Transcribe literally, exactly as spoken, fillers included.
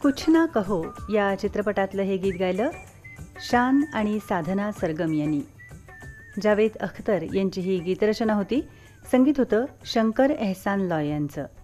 कुछ ना कहो या चित्रपटातलं हे गीत गायलं शान आणि साधना सरगम यांनी. जावेद अख्तर यांची ही गीतरचना होती. संगीत होतं शंकर एहसान लॉय यांचं.